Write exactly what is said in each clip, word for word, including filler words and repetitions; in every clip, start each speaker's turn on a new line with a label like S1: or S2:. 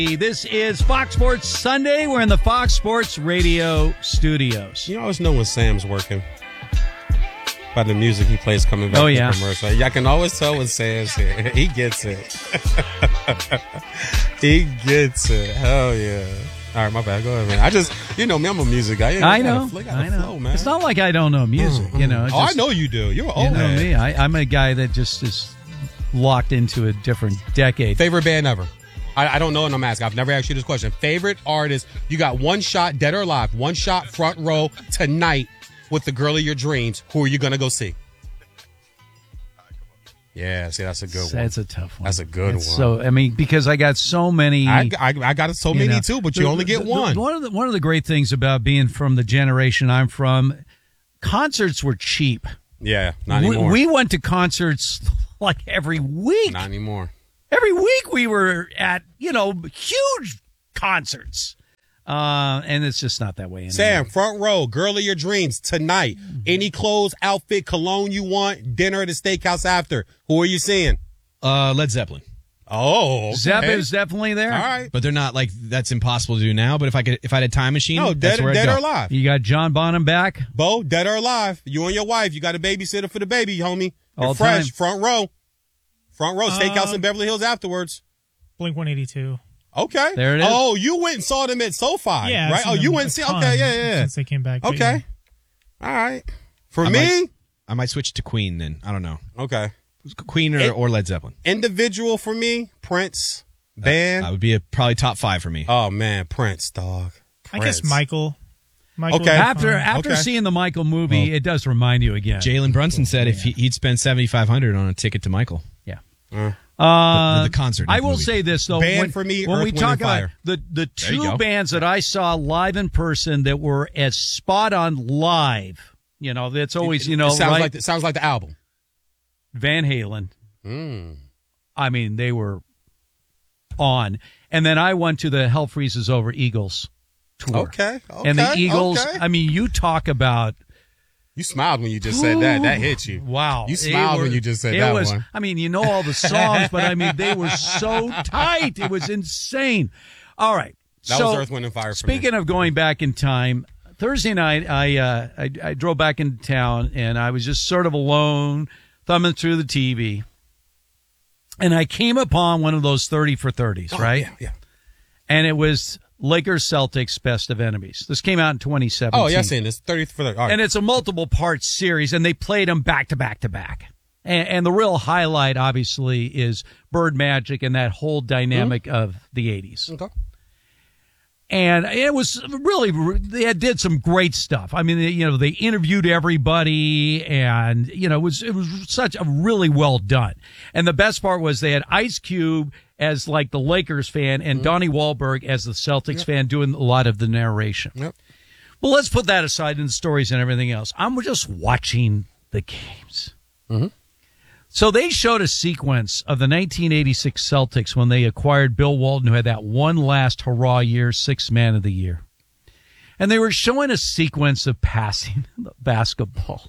S1: This is Fox Sports Sunday. We're in the Fox Sports Radio studios.
S2: You always know when Sam's working by the music he plays coming back
S1: oh,
S2: to
S1: yeah.
S2: the commercial. Y'all can always tell when Sam's here. He gets it. He gets it. Hell yeah. All right, my bad. Go ahead, man. I just, you know me, I'm a music guy. You
S1: I know.
S2: Gotta,
S1: I know.
S2: flow, man.
S1: It's not like I don't know music,
S2: mm-hmm.
S1: you know.
S2: Oh,
S1: just,
S2: I know you do. You're an old
S1: you know
S2: man.
S1: me. I, I'm a guy that just is locked into a different decade.
S2: Favorite band ever? I, I don't know, and I'm asking. I've never asked you this question. Favorite artist? You got one shot, dead or alive, one shot front row tonight with the girl of your dreams. Who are you going to go see? Yeah, see, that's a good one.
S1: That's a tough one.
S2: That's a good
S1: it's
S2: one.
S1: So, I mean, because I got so many.
S2: I, I, I got so many,
S1: know,
S2: too, but you
S1: the,
S2: only get
S1: the,
S2: one.
S1: The, one, of the, one of the great things about being from the generation I'm from, concerts were cheap.
S2: Yeah, not
S1: we,
S2: anymore.
S1: We went to concerts like every week.
S2: Not anymore.
S1: Every week we were at, you know, huge concerts. Uh, and it's just not that way anymore.
S2: Sam, front row, girl of your dreams tonight. Any clothes, outfit, cologne you want, dinner at a steakhouse after. Who are you seeing?
S3: Uh, Led Zeppelin.
S2: Oh, okay.
S1: Zepp is definitely there.
S2: All right.
S3: But they're not like, that's impossible to do now. But if I could, if I had a time machine,
S2: No,
S3: that's
S2: dead,
S3: where I'd
S2: dead
S3: go.
S2: or alive.
S1: You got John Bonham back.
S2: Bo, dead or alive. You and your wife. You got a babysitter for the baby, homie. You're
S1: All
S2: fresh.
S1: time.
S2: Front row. Front row. Steakhouse
S4: Uh,
S2: in Beverly Hills afterwards.
S4: Blink one eighty-two.
S2: Okay.
S1: There it is.
S2: Oh, you went and saw them at SoFi,
S4: Yeah, I've
S2: right?
S4: seen
S2: Oh, you
S4: them
S2: went
S4: a
S2: and see.
S4: ton
S2: Okay, yeah, yeah.
S4: Since they came back. but
S2: Okay. All right. For
S3: I
S2: me,
S3: might, I might switch to Queen then. I don't know.
S2: okay.
S3: Queen or,
S2: It-
S3: or Led Zeppelin.
S2: Individual for me, Prince. Band.
S3: That would be a, probably top five for me.
S2: Oh man, Prince, dog.
S4: I guess
S2: Prince.
S4: Michael. Michael
S2: Okay.
S4: was
S1: After
S4: fine.
S1: after
S2: Okay.
S1: seeing the Michael movie,
S3: Well,
S1: it does remind you again.
S3: Jalen Brunson said if he, he'd spend seventy-five hundred dollars on a ticket to Michael.
S1: Yeah.
S2: Uh,
S1: Uh,
S3: The- the concert, not
S1: I
S3: the
S1: will
S3: movie.
S1: say this though.
S2: Band
S1: when,
S2: for me,
S1: when
S2: Earth,
S1: we
S2: Wind,
S1: talk
S2: and
S1: about
S2: Fire.
S1: the the
S3: There you
S1: two
S3: go.
S1: bands that I saw live in person that were as spot on live, you know, that's always you know
S2: it sounds
S1: right?
S2: like the, sounds like the album.
S1: Van Halen.
S2: Mm.
S1: I mean, they were on, and then I went to the Hell Freezes Over Eagles tour.
S2: Okay, okay,
S1: and the Eagles.
S2: okay.
S1: I mean, you talk about.
S2: You smiled when you just said that. That hit you.
S1: Wow.
S2: You
S1: They
S2: smiled
S1: were-
S2: when you just said
S1: it
S2: that
S1: was,
S2: one.
S1: I mean, you know all the songs, but I mean, they were so tight. It was insane. All right.
S2: That
S1: so,
S2: was Earth, Wind, and Fire for
S1: Speaking
S2: me.
S1: of going back in time, Thursday night, I, uh, I I drove back into town, and I was just sort of alone, thumbing through the T V. And I came upon one of those thirty for thirties,
S2: Oh,
S1: right?
S2: Yeah, yeah.
S1: And it was Lakers Celtics Best of Enemies. This came out in twenty seventeen.
S2: Oh, yeah, I've seen this. thirty for thirty. All right.
S1: And it's a multiple part series, and they played them back to back to back. And, and the real highlight, obviously, is Bird Magic and that whole dynamic mm-hmm. of the eighties.
S2: Okay.
S1: And it was really, they did some great stuff. I mean, they, you know, they interviewed everybody, and, you know, it was, it was such a really well done. And the best part was they had Ice Cube as like the Lakers fan and mm-hmm. Donnie Wahlberg as the Celtics yep. fan doing a lot of the narration.
S2: Yep.
S1: Well, let's put that aside in the stories and everything else. I'm just watching the games.
S2: Mm-hmm.
S1: So they showed a sequence of the nineteen eighty-six Celtics when they acquired Bill Walton, who had that one last hurrah year, sixth man of the year. And they were showing a sequence of passing the basketball.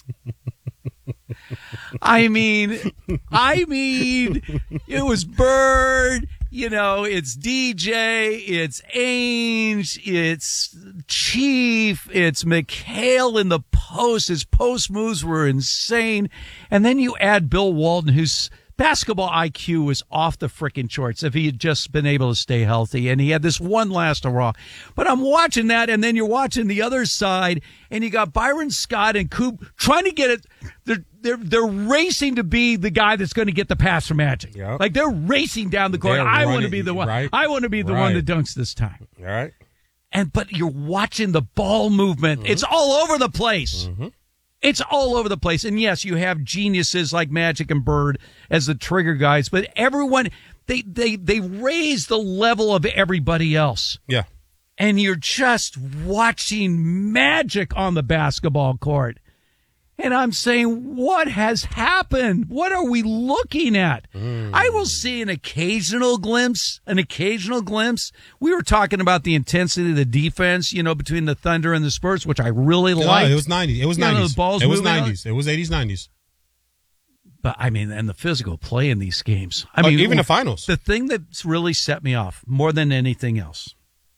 S1: I mean, I mean, it was Bird, you know, it's D J, it's Ainge, it's Chief, it's McHale in the post. His post moves were insane. And then you add Bill Walton, whose basketball I Q was off the frickin' charts if he had just been able to stay healthy. And he had this one last hurrah. But I'm watching that, and then you're watching the other side, and you got Byron Scott and Coop trying to get it. They're, they're, they're racing to be the guy that's going to get the pass from Magic.
S2: Yep.
S1: Like, they're racing down the court.
S2: They're
S1: I want to
S2: running,
S1: be the one.
S2: right?
S1: I want to be the
S2: Right.
S1: one that dunks this time.
S2: All right.
S1: And but you're watching the ball movement. Mm-hmm. It's all over the place. Mm-hmm. It's all over the place. And yes, you have geniuses like Magic and Bird as the trigger guys, but everyone, they, they, they raise the level of everybody else.
S2: Yeah.
S1: And you're just watching magic on the basketball court. And I'm saying, what has happened? What are we looking at? Mm. I will see an occasional glimpse, an occasional glimpse. We were talking about the intensity of the defense, you know, between the Thunder and the Spurs, which I really
S2: No,
S1: liked.
S2: it was nineties. It was
S1: You know,
S2: nineties.
S1: the balls
S2: it was
S1: moving on.
S2: nineties. It was eighties, nineties.
S1: But, I mean, and the physical play in these games. I
S2: Oh,
S1: mean,
S2: even the finals.
S1: The thing that's really set me off more than anything else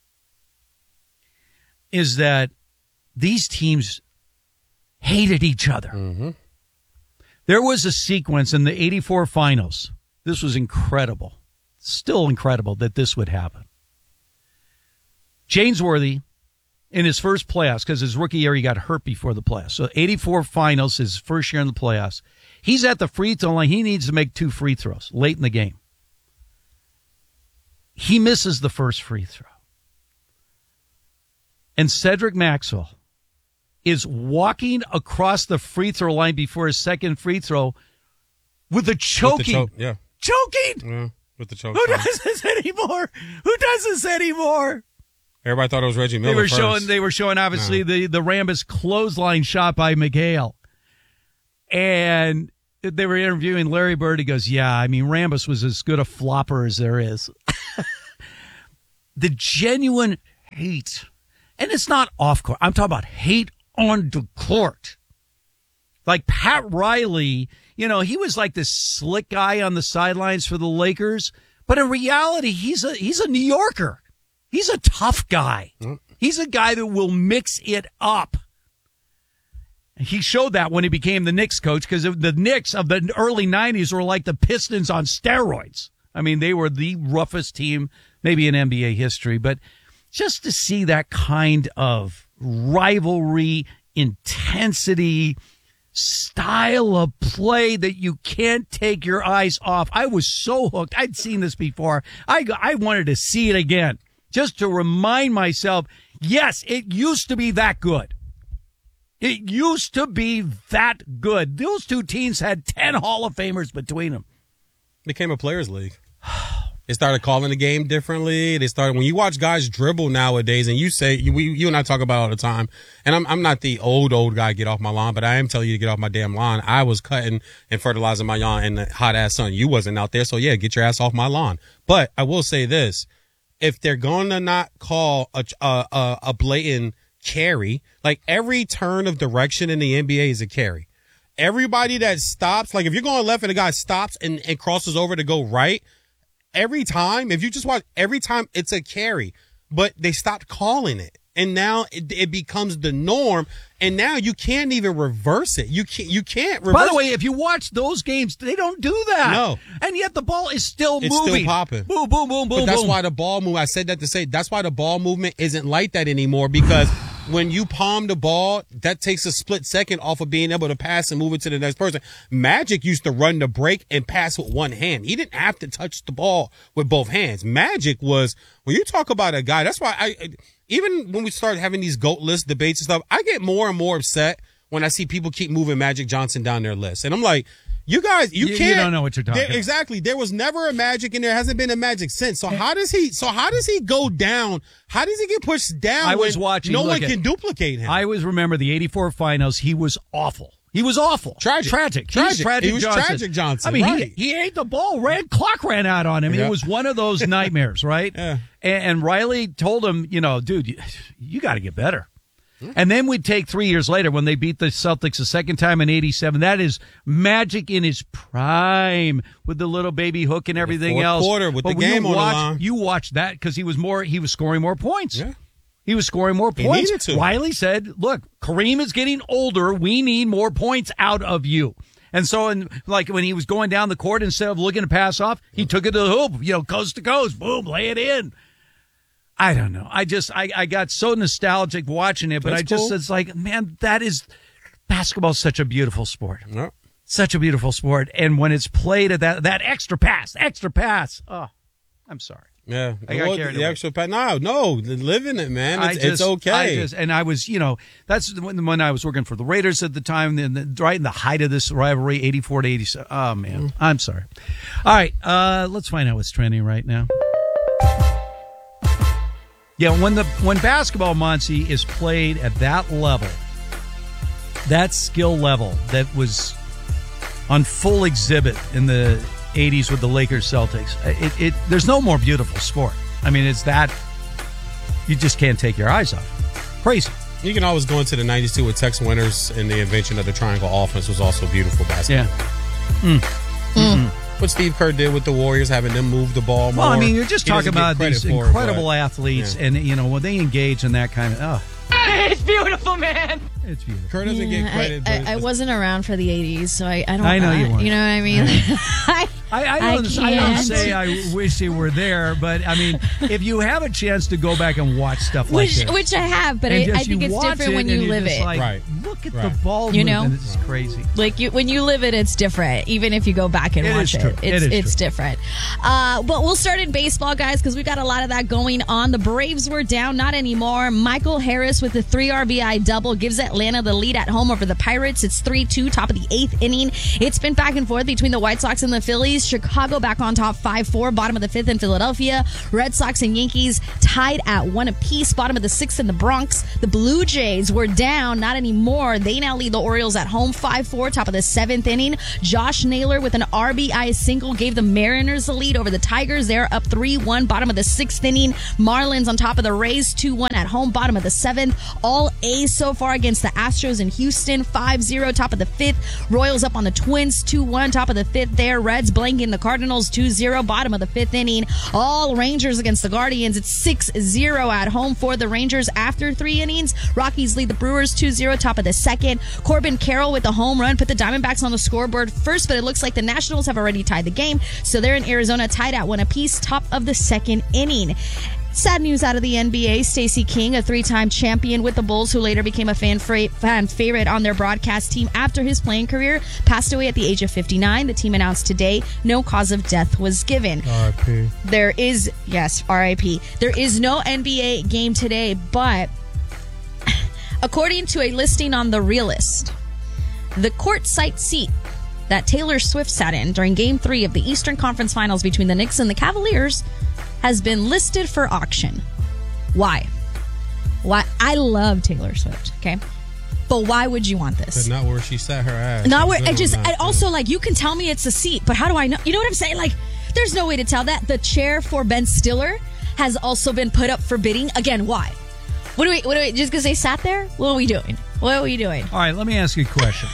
S1: is that these teams hated each other.
S2: Mm-hmm.
S1: There was a sequence in the eighty-four finals. This was incredible. Still incredible that this would happen. Jainsworthy, in his first playoffs, because his rookie year he got hurt before the playoffs. So eighty-four finals, his first year in the playoffs. He's at the free throw line. He needs to make two free throws late in the game. He misses the first free throw. And Cedric Maxwell is walking across the free throw line before his second free throw with a choking.
S2: With the choke, yeah.
S1: Choking!
S2: Yeah, with the choke.
S1: Who does this anymore? Who does this anymore?
S2: Everybody thought it was Reggie Miller
S1: They were
S2: first.
S1: showing. They were showing obviously
S2: No.
S1: the the Rambus clothesline shot by McHale, and they were interviewing Larry Bird. He goes, "Yeah, I mean Rambus was as good a flopper as there is." The genuine hate, and it's not off court. I'm talking about hate on the court. Like Pat Riley, you know, he was like this slick guy on the sidelines for the Lakers, but in reality, he's a he's a New Yorker. He's a tough guy. He's a guy that will mix it up. He showed that when he became the Knicks coach, because the Knicks of the early nineties were like the Pistons on steroids. I mean, they were the roughest team maybe in N B A history. But just to see that kind of rivalry, intensity, style of play that you can't take your eyes off. I was so hooked. I'd seen this before. I, I wanted to see it again. Just to remind myself, yes, it used to be that good. It used to be that good. Those two teams had ten Hall of Famers between them.
S2: Became a players' league. They started calling the game differently. They started, when you watch guys dribble nowadays, and you say, you, we, you and I talk about it all the time, and I'm, I'm not the old, old guy, get off my lawn, but I am telling you to get off my damn lawn. I was cutting and fertilizing my lawn in the hot ass sun. You wasn't out there, so yeah, get your ass off my lawn. But I will say this. If they're going to not call a, a, a, a blatant carry, like every turn of direction in the N B A is a carry. Everybody that stops, like if you're going left and the guy stops and, and crosses over to go right, every time, if you just watch, every time it's a carry, but they stopped calling it. And now it, it becomes the norm. And now you can't even reverse it. You can't, you can't reverse
S1: By the way, if you watch those games, they don't do that.
S2: No.
S1: And yet the ball is still
S2: It's
S1: moving.
S2: still popping.
S1: Boom, boom, boom, boom,
S2: But that's
S1: boom.
S2: why the ball move, I said that to say, that's why the ball movement isn't like that anymore, because when you palm the ball, that takes a split second off of being able to pass and move it to the next person. Magic used to run the break and pass with one hand. He didn't have to touch the ball with both hands. Magic was, when you talk about a guy, that's why I, even when we start having these GOAT list debates and stuff, I get more and more upset when I see people keep moving Magic Johnson down their list. And I'm like, you guys, you,
S1: You- you
S2: can't.
S1: don't know what you're talking
S2: there-
S1: about.
S2: Exactly. There was never a Magic and there hasn't been a Magic since. So how does he, so how does he go down? How does he get pushed down?
S1: I was
S2: when
S1: watching.
S2: No
S1: look
S2: one
S1: at-
S2: can duplicate him.
S1: I always remember the eighty-four finals. He was awful. He was awful.
S2: Tragic.
S1: Tragic.
S2: Tragic.
S1: He's tragic
S2: He was
S1: Johnson.
S2: Tragic Johnson,
S1: I mean,
S2: right.
S1: he, he ate the ball. Ran, clock ran out on him.
S2: Yeah.
S1: It was one of those nightmares, right?
S2: Yeah.
S1: And, and Riley told him, you know, dude, you, you got to get better. And then we'd take three years later when they beat the Celtics the second time in eighty-seven. That is Magic in his prime with the little baby hook and everything
S2: fourth
S1: else.
S2: quarter with
S1: But
S2: the
S1: when
S2: game
S1: you
S2: on the
S1: watch,
S2: line.
S1: You watch that because he was more. He was scoring more points.
S2: Yeah.
S1: He was scoring more
S2: He
S1: points.
S2: needed to.
S1: Riley said, look, Kareem is getting older. We need more points out of you. And so, in, like, when he was going down the court, instead of looking to pass off, he took it to the hoop, you know, coast to coast, boom, lay it in. I don't know. I just, I, I got so nostalgic watching it, but
S2: That's
S1: I just,
S2: cool.
S1: it's like, man, that is, basketball's such a beautiful sport.
S2: Yep.
S1: Such a beautiful sport. And when it's played at that, that extra pass, extra pass, oh, I'm sorry.
S2: Yeah.
S1: I got
S2: Well,
S1: carried
S2: the
S1: away.
S2: extra pa- No, no, live in it, man. It's,
S1: I just,
S2: it's okay.
S1: I just, and I was, you know, that's when, when I was working for the Raiders at the time, and the, right in the height of this rivalry, eighty-four to eighty-seven. Oh, man. I'm sorry. All right. Uh, let's find out what's trending right now. Yeah, when the when basketball, Monty, is played at that level, that skill level that was on full exhibit in the eighties with the Lakers Celtics, it, it there's no more beautiful sport. I mean, it's that you just can't take your eyes off. Crazy.
S2: You can always go into the nineties too with Tex Winters and the invention of the triangle offense was also beautiful basketball.
S1: Yeah.
S2: What Steve Kerr did with the Warriors, having them move the ball more.
S1: Well, I mean, you're just
S2: He
S1: talking
S2: doesn't get
S1: about
S2: credit
S1: these
S2: for it,
S1: incredible
S2: but-
S1: athletes,
S2: yeah.
S1: and, you know, when they engage in that kind of, oh,
S5: It's beautiful, man.
S1: it's beautiful.
S2: Kerr doesn't
S6: Yeah,
S2: get credit.
S6: I,
S2: but
S6: I, I wasn't around for the eighties, so I, I don't.
S1: I know you
S6: uh,
S1: weren't.
S6: You know what I mean? I,
S1: I, I,
S6: I
S1: don't, I, don't
S6: can't.
S1: say I wish they were there, but I mean, if you have a chance to go back and watch stuff like
S6: which
S1: this,
S6: which I have, but
S1: and
S6: I,
S1: just
S6: I think
S1: you
S6: it's
S1: watch
S6: different
S1: it
S6: when
S1: and
S6: you
S1: you're
S6: live
S1: just
S6: it.
S1: Like,
S2: Right.
S1: look at
S2: Right.
S1: the ball
S6: You
S1: movement.
S6: know?
S1: It's crazy.
S6: Like you, when you live it, it's different. Even if you go back and
S1: It
S6: watch
S1: is true.
S6: it,
S1: It
S6: it's
S1: is
S6: it's
S1: true.
S6: different. Uh, but we'll start in baseball, guys, because we got a lot of that going on. The Braves were down, not anymore. Michael Harris with the three R B I double gives Atlanta the lead at home over the Pirates. It's three two, top of the eighth inning. It's been back and forth between the White Sox and the Phillies. Chicago back on top five four, bottom of the fifth in Philadelphia. Red Sox and Yankees tied at one apiece, bottom of the sixth in the Bronx. The Blue Jays were down, not anymore. They now lead the Orioles at home five four, top of the seventh inning. Josh Naylor with an R B I single gave the Mariners the lead over the Tigers. They're up three one, bottom of the sixth inning. Marlins on top of the Rays two one at home, bottom of the seventh. All A's so far against the Astros in Houston five zero, top of the fifth. Royals up on the Twins two one, top of the fifth there. Reds blanking the Cardinals two zero, bottom of the fifth inning. All Rangers against the Guardians. It's six zero at home for the Rangers after three innings. Rockies lead the Brewers two zero, top of the second. Corbin Carroll with the home run put the Diamondbacks on the scoreboard first, but it looks like the Nationals have already tied the game. So they're in Arizona tied at one apiece, top of the second inning. Sad news out of the N B A. Stacey King, a three-time champion with the Bulls, who later became a fan, fra- fan favorite on their broadcast team after his playing career, passed away at the age of fifty-nine. The team announced today no cause of death was given.
S2: R I P
S6: There is, yes, R I P. There is no N B A game today, but according to a listing on The Realist, the courtside seat that Taylor Swift sat in during Game three of the Eastern Conference Finals between the Knicks and the Cavaliers has been listed for auction. Why? Why? I love Taylor Swift, okay? But why would you want this?
S2: That's not where she sat her ass.
S6: Not where,
S2: Good
S6: I
S2: on
S6: just,
S2: that,
S6: I
S2: yeah.
S6: also, like, you can tell me it's a seat, but how do I know? You know what I'm saying? Like, there's no way to tell that. The chair for Ben Stiller has also been put up for bidding. Again, why? What do we, what do we, just because they sat there? What are we doing? What are we doing?
S1: All right, let me ask you a question.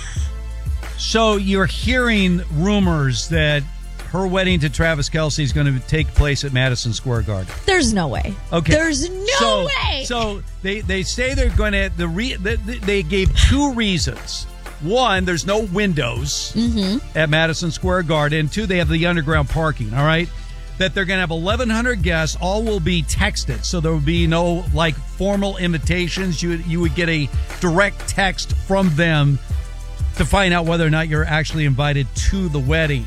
S1: So you're hearing rumors that her wedding to Travis Kelce is going to take place at Madison Square Garden.
S6: There's no way.
S1: Okay.
S6: There's no
S1: so,
S6: way.
S1: So they, they say they're going to the re, they, they gave two reasons. One, there's no windows
S6: Mm-hmm.
S1: at Madison Square Garden. Two, they have the underground parking. All right, that they're going to have eleven hundred guests. All will be texted, so there will be no like formal invitations. You you would get a direct text from them to find out whether or not you're actually invited to the wedding.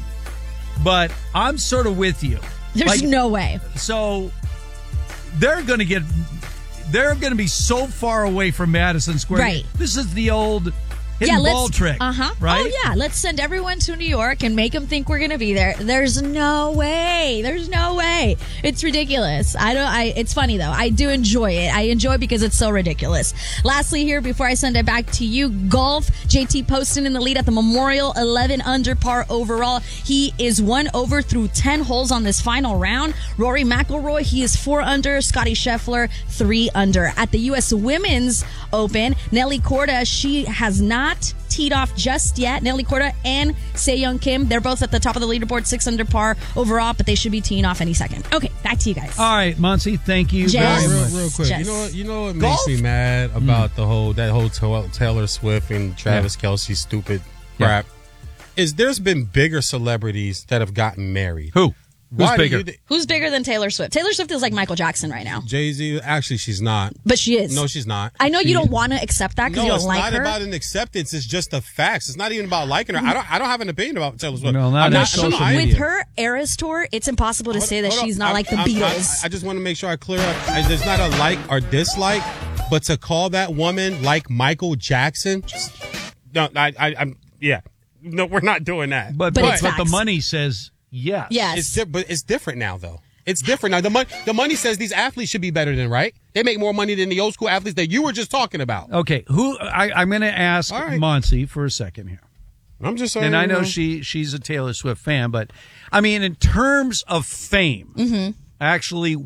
S1: But I'm sort of with you.
S6: There's
S1: Like,
S6: no way.
S1: So they're going to get, they're going to be so far away from Madison Square.
S6: Right.
S1: This is the old hidden
S6: yeah,
S1: ball
S6: let's,
S1: trick.
S6: Uh-huh.
S1: Right?
S6: Oh, yeah. Let's send everyone to New York and make them think we're going to be there. There's no way. There's no way. It's ridiculous. I don't, I, it's funny though. I do enjoy it. I enjoy it because it's so ridiculous. Lastly here, before I send it back to you, golf. J T Poston in the lead at the Memorial, eleven under par overall. He is one over through ten holes on this final round. Rory McIlroy, he is four under. Scotty Scheffler, three under. At the U S Women's Open, Nelly Korda, she has not teed off just yet. Nelly Korda and Se-Young Kim, they're both at the top of the leaderboard, six under par overall, but they should be teeing off any second. Okay, back to you guys.
S1: All right, Muncie, thank you
S6: Jess.
S1: very
S2: Real,
S1: much.
S2: real quick,
S6: Jess.
S2: you know what? You know what
S1: Golf?
S2: makes me mad about the whole that whole Ta- Taylor Swift and Travis Kelce stupid crap is there's been bigger celebrities that have gotten married.
S1: Who? Who's
S2: Why do
S1: bigger?
S2: you th-
S6: Who's bigger than Taylor Swift? Taylor Swift is like Michael Jackson right now,
S2: Jay-Z? Actually, she's not.
S6: but she is.
S2: No, she's not.
S6: I know you don't want to accept that because
S2: No,
S6: you don't
S2: it's
S6: like
S2: not
S6: her.
S2: about an acceptance. It's just the facts. It's not even about liking her. I don't. I don't have an opinion about Taylor Swift.
S1: No, not
S2: I'm
S1: on
S2: not,
S1: social
S2: no, I-
S1: media.
S6: With her Eras tour, it's impossible to say that
S2: Hold on.
S6: she's not
S2: I'm-
S6: like the
S2: I'm-
S6: Beatles.
S2: I, I just want to make sure I clear up. I, there's not a like or dislike, but to call that woman like Michael Jackson, just, no, I, I, I'm yeah, no, we're not doing that.
S1: But,
S6: But
S1: but,
S6: it's
S1: but the
S6: facts.
S1: money says yes.
S6: yes.
S2: It's di- but it's different now, though. It's different now. The money, the money says these athletes should be better than right. They make more money than the old school athletes that you were just talking about.
S1: Okay, who? I, I'm going to ask
S2: All right.
S1: Muncie for a second here.
S2: I'm just saying.
S1: And I know
S2: you
S1: she she's a Taylor Swift fan, but I mean, in terms of fame,
S6: Mm-hmm.
S1: actually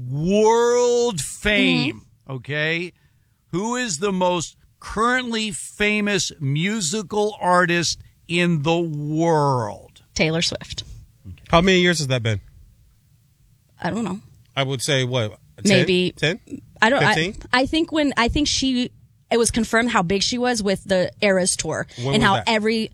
S1: world fame, okay, who is the most currently famous musical artist in the world?
S6: Taylor Swift.
S2: How many years has that been?
S6: I don't know.
S2: I would say what? ten?
S6: Maybe
S2: ten?
S6: I don't. I,
S2: fifteen?
S6: I think when I think she, it was confirmed how big she was with the Eras tour
S2: When
S6: and
S2: was
S6: how
S2: that?
S6: every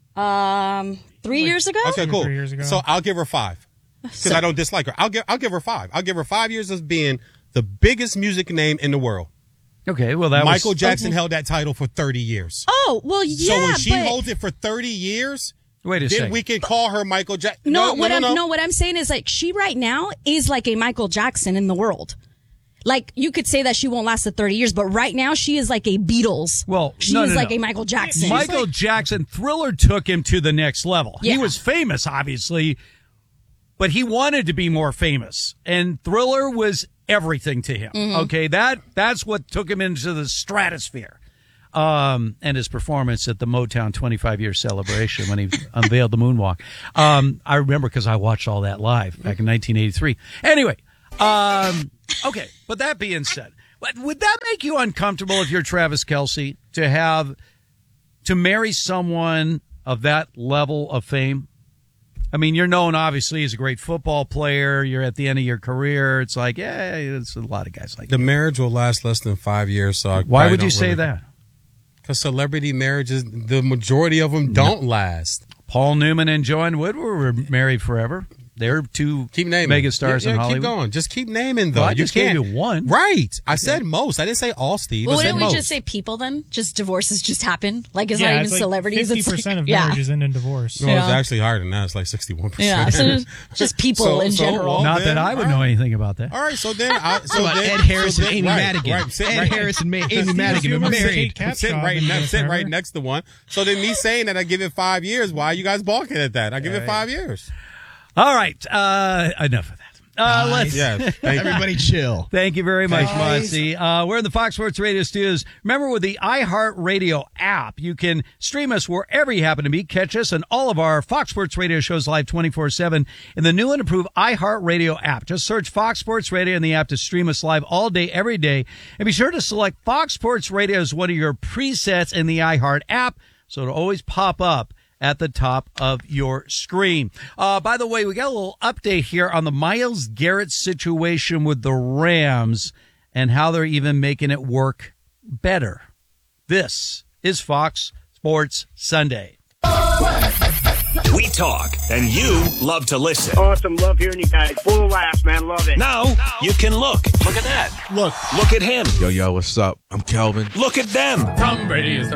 S6: um three years ago.
S2: Okay,
S4: Two or
S2: cool.
S4: three years ago.
S2: So I'll give her five because I don't dislike her. I'll give I'll give her five. I'll give her five years of being the biggest music name in the world.
S1: Okay, well that
S2: Michael
S1: was
S2: Jackson
S6: Okay.
S2: held that title for thirty years.
S6: Oh well, yeah.
S2: so when she
S6: but
S2: holds it for thirty years,
S1: Wait a
S2: then
S1: second.
S2: we can call her Michael Jackson.
S6: no,
S2: No,
S6: what
S2: no,
S6: I'm
S2: no,
S6: no, what I'm saying is like she right now is like a Michael Jackson in the world. Like you could say that she won't last the thirty years, but right now she is like a Beatles.
S1: Well,
S6: she
S1: no,
S6: is
S1: no,
S6: like
S1: no.
S6: a Michael Jackson.
S1: Michael Jackson, Thriller took him to the next level. He
S6: Yeah.
S1: was famous, obviously, but he wanted to be more famous, and Thriller was everything to him.
S6: Mm-hmm.
S1: Okay, that that's what took him into the stratosphere. Um, and his performance at the Motown twenty-five year celebration when he unveiled the moonwalk. Um, I remember because I watched all that live back in nineteen eighty-three. Anyway, um, okay, but that being said, but would that make you uncomfortable if you're Travis Kelce to have to marry someone of that level of fame? I mean, you're known obviously as a great football player. You're at the end of your career. It's like, yeah, it's a lot of guys like
S2: The
S1: that.
S2: marriage will last less than five years. So I
S1: Why
S2: probably
S1: would you
S2: don't
S1: say
S2: really-
S1: that?
S2: Because celebrity marriages, the majority of them don't last.
S1: Paul Newman and Joanne Woodward were married forever. They're two
S2: Keep naming
S1: mega stars
S2: yeah,
S1: in
S2: yeah,
S1: Hollywood.
S2: Keep going. Just keep naming though.
S1: Well, I
S2: you
S1: just gave
S2: can't.
S1: you one.
S2: Right. I said most. I didn't say all, Steve.
S6: well,
S2: I said
S6: wouldn't we
S2: most.
S6: just say people then? Just divorces just happen. Like it's
S4: yeah,
S6: not even
S4: it's like
S6: celebrities.
S4: Fifty
S6: It's like,
S4: percent of
S6: yeah.
S4: marriages end in divorce.
S2: No, it's
S6: Yeah.
S2: actually higher than that. It's like sixty-one percent.
S6: Yeah, so just people
S2: So-
S6: in
S2: so,
S6: general.
S2: well,
S1: Not
S2: then,
S1: that I would
S2: all
S1: know
S2: right.
S1: anything about that.
S2: All right, so then, I, so
S3: What about
S2: then
S3: Ed Harris
S2: so
S3: and
S2: then-
S3: Amy
S2: right,
S3: Madigan?
S2: Right, sit
S3: Ed
S2: right,
S3: Harris and Ma- Amy
S4: Steve
S3: Madigan are
S4: Huber,
S3: married.
S4: Kate Capshaw
S2: Sit right,
S4: been
S2: ne-
S4: together
S2: sit right
S4: forever.
S2: next to one. So then, me saying that I give it five years. Why are you guys balking at that? I give it five years.
S1: All right, uh, enough of that. Uh, let's.
S2: Yes, thank you.
S3: Everybody chill.
S1: Thank you very much, Monty. Uh, we're in the Fox Sports Radio studios. Remember, with the iHeartRadio app, you can stream us wherever you happen to be. Catch us and all of our Fox Sports Radio shows live twenty-four seven in the new and improved iHeartRadio app. Just search Fox Sports Radio in the app to stream us live all day, every day. And be sure to select Fox Sports Radio as one of your presets in the iHeart app, so it'll always pop up at the top of your screen. Uh, by the way, we got a little update here on the Myles Garrett situation with the Rams and how they're even making it work better. This is Fox Sports Sunday.
S7: We talk, and you love to listen.
S8: Awesome. Love hearing you guys. Full of laughs, man. Love it.
S7: Now you can look. Look at that. Look. Look at him.
S9: Yo, yo, what's up? I'm Kelvin.
S7: Look at them. Tom Brady is the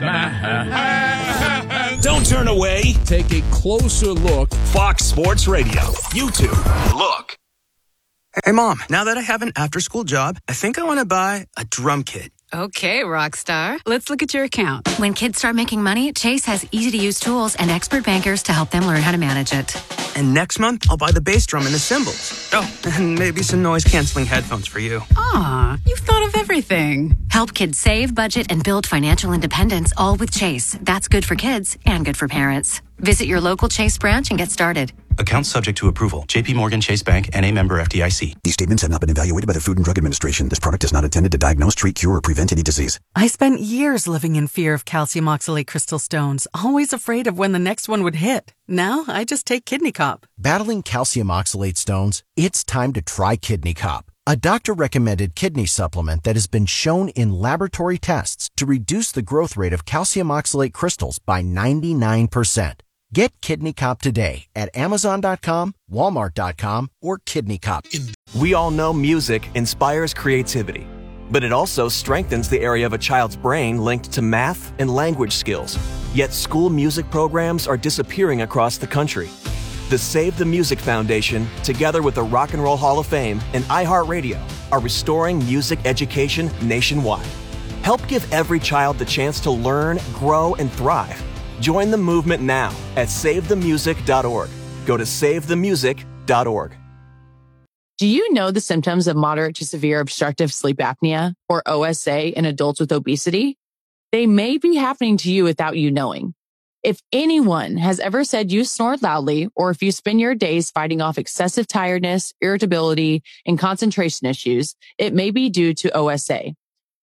S7: man. Don't turn away.
S9: Take a closer look.
S7: Fox Sports Radio. YouTube. Look.
S10: Hey, Mom, now that I have an after-school job, I think I want to buy a drum kit.
S11: Okay, rock star. Let's look at your account.
S12: When kids start making money, Chase has easy-to-use tools and expert bankers to help them learn how to manage it.
S10: And next month, I'll buy the bass drum and the cymbals. Oh, and maybe some noise-canceling headphones for you.
S11: Aw, you've thought of everything.
S12: Help kids save, budget, and build financial independence, all with Chase. That's good for kids and good for parents. Visit your local Chase branch and get started.
S13: Account subject to approval. J P Morgan Chase Bank and a member F D I C.
S14: These statements have not been evaluated by the Food and Drug Administration. This product is not intended to diagnose, treat, cure, or prevent any disease.
S15: I spent years living in fear of calcium oxalate crystal stones, always afraid of when the next one would hit. Now I just take Kidney Cop.
S16: Battling calcium oxalate stones? It's time to try Kidney Cop, a doctor-recommended kidney supplement that has been shown in laboratory tests to reduce the growth rate of calcium oxalate crystals by ninety-nine percent. Get Kidney Cop today at Amazon dot com, Walmart dot com, or Kidney Cop.
S17: We all know music inspires creativity, but it also strengthens the area of a child's brain linked to math and language skills. Yet school music programs are disappearing across the country. The Save the Music Foundation, together with the Rock and Roll Hall of Fame and iHeartRadio, are restoring music education nationwide. Help give every child the chance to learn, grow, and thrive. Join the movement now at save the music dot org. Go to save the music dot org.
S18: Do you know the symptoms of moderate to severe obstructive sleep apnea, or O S A, in adults with obesity? They may be happening to you without you knowing. If anyone has ever said you snore loudly, or if you spend your days fighting off excessive tiredness, irritability, and concentration issues, it may be due to O S A.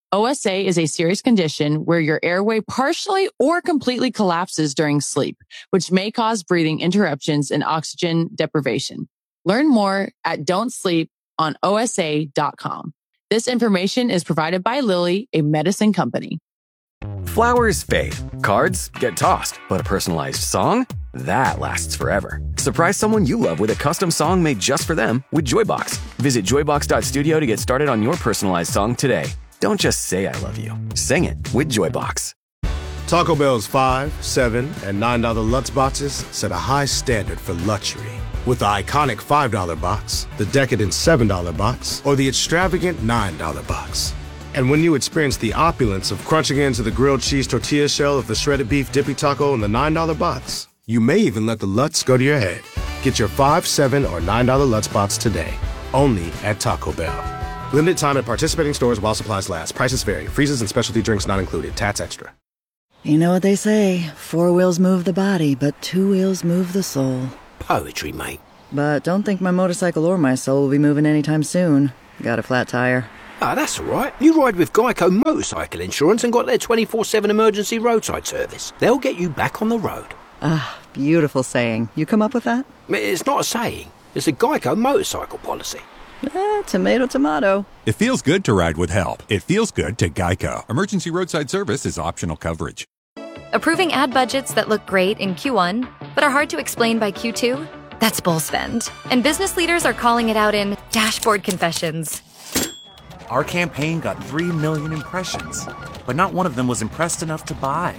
S18: O S A is a serious condition where your airway partially or completely collapses during sleep, which may cause breathing interruptions and oxygen deprivation. Learn more at don't sleep on O S A dot com. This information is provided by Lilly, a medicine company.
S19: Flowers fade, cards get tossed, but a personalized song? That lasts forever. Surprise someone you love with a custom song made just for them with Joybox. Visit joybox dot studio to get started on your personalized song today. Don't just say I love you. Sing it with Joybox.
S20: Taco Bell's five, seven, and nine dollar Lutz boxes set a high standard for luxury. With the iconic five dollar box, the decadent seven dollar box, or the extravagant nine dollar box. And when you experience the opulence of crunching into the grilled cheese tortilla shell of the shredded beef dippy taco in the nine dollar box, you may even let the Lutz go to your head. Get your five, seven, or nine dollar Lutz box today, only at Taco Bell. Limited time at participating stores while supplies last. Prices vary. Freezes and specialty drinks not included. Tats extra.
S21: You know what they say, four wheels move the body, but two wheels move the soul.
S22: Poetry, mate.
S21: But don't think my motorcycle or my soul will be moving anytime soon. Got a flat tire.
S22: Ah, that's all right. You ride with Geico Motorcycle Insurance and got their twenty-four seven emergency roadside service. They'll get you back on the road.
S21: Ah, beautiful saying. You come up with that?
S22: It's not a saying. It's a Geico motorcycle policy.
S21: Eh, tomato, tomato.
S23: It feels good to ride with help. It feels good to Geico. Emergency roadside service is optional coverage.
S24: Approving ad budgets that look great in Q one, but are hard to explain by Q two? That's bull spend. And business leaders are calling it out in dashboard confessions.
S25: Our campaign got three million impressions, but not one of them was impressed enough to buy.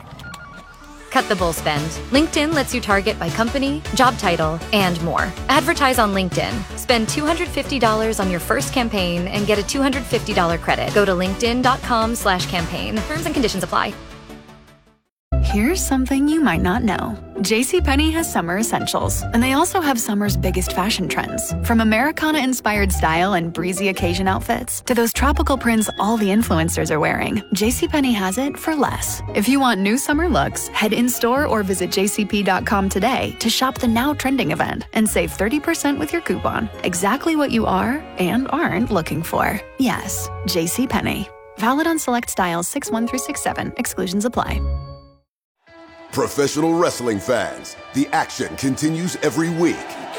S24: Cut the bull spend. LinkedIn lets you target by company, job title, and more. Advertise on LinkedIn. Spend two hundred fifty dollars on your first campaign and get a two hundred fifty dollars credit. Go to linkedin.com slash campaign. Terms and conditions apply.
S26: Here's something you might not know. JCPenney has summer essentials, and they also have summer's biggest fashion trends. From Americana-inspired style and breezy occasion outfits to those tropical prints all the influencers are wearing, JCPenney has it for less. If you want new summer looks, head in-store or visit j c p dot com today to shop the now trending event and save thirty percent with your coupon. Exactly what you are and aren't looking for. Yes, JCPenney. Valid on select styles six one through six seven. Exclusions apply.
S27: Professional wrestling fans, the action continues every week.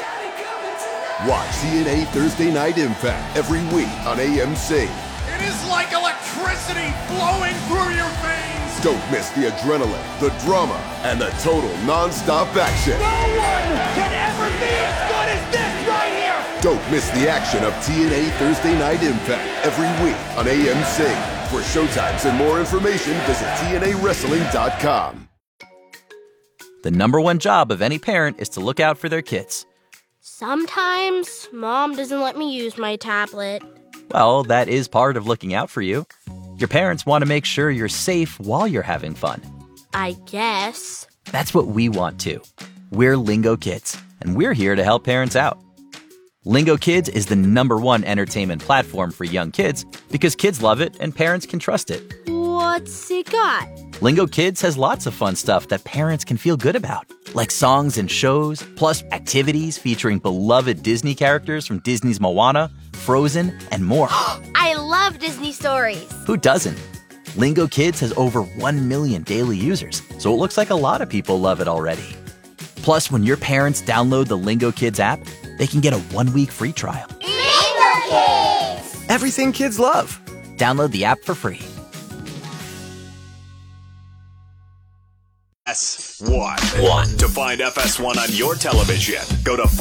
S27: Watch T N A Thursday Night Impact every week on A M C.
S7: It is like electricity flowing through your veins.
S27: Don't miss the adrenaline, the drama, and the total non-stop action.
S7: No one can ever be as good as this right here.
S27: Don't miss the action of T N A Thursday Night Impact every week on A M C. For showtimes and more information, visit T N A wrestling dot com.
S28: The number one job of any parent is to look out for their kids.
S29: Sometimes Mom doesn't let me use my tablet.
S28: Well, that is part of looking out for you. Your parents want to make sure you're safe while you're having fun.
S29: I guess.
S28: That's what we want too. We're Lingo Kids, and we're here to help parents out. Lingo Kids is the number one entertainment platform for young kids because kids love it and parents can trust it.
S29: What's it got?
S28: Lingo Kids has lots of fun stuff that parents can feel good about, like songs and shows, plus activities featuring beloved Disney characters from Disney's Moana, Frozen, and more.
S29: I love Disney stories.
S28: Who doesn't? Lingo Kids has over one million daily users, so it looks like a lot of people love it already. Plus, when your parents download the Lingo Kids app, they can get a one-week free trial.
S29: Lingo Kids!
S28: Everything kids love. Download the app for free.
S30: F S one. One. To find F S one on your television, go to